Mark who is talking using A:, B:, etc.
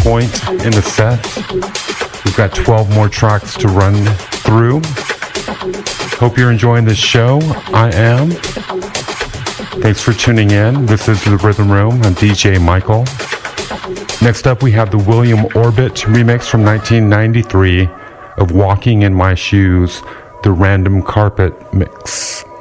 A: point in the set. We've got 12 more tracks to run through. Hope you're enjoying this show. I am. Thanks for tuning in. This is The Rhythm Room. I'm DJ Michael. Next up, we have the William Orbit remix from 1993 of Walking in My Shoes, the Random Carpet mix.